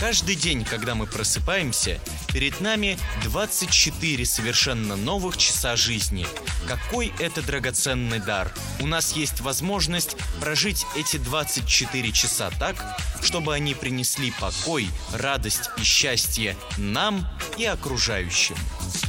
Каждый день, когда мы просыпаемся, перед нами 24 совершенно новых часа жизни. Какой это драгоценный дар! У нас есть возможность прожить эти 24 часа так, чтобы они принесли покой, радость и счастье нам и окружающим.